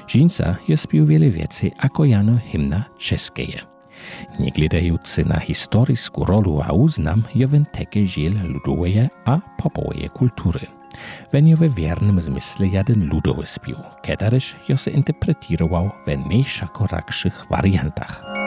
Žinca je spił wiele věcí ako jano hymna českeje. Nie gledający na historysku rolu a uznam, jowen teke žiel ludoweje a popoweje kultury. Wenn we wiernym zmysle jeden ludowy spił, kedaryż jo se interpretirował w nejšako rakších variantach.